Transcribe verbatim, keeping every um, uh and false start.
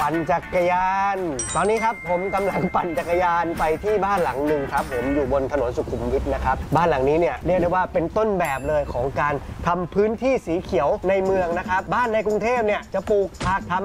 ปั่นจักรยานตอนนี้ครับผมกำลังปั่นจักรยานไปที่บ้านหลังหนึ่งครับผมอยู่บนถนนสุขุมวิทนะครับบ้านหลังนี้เนี่ยเรียกได้ว่าเป็นต้นแบบเลยของการทำพื้นที่สีเขียวในเมืองนะครับบ้านในกรุงเทพเนี่ยจะปลูกผักทำ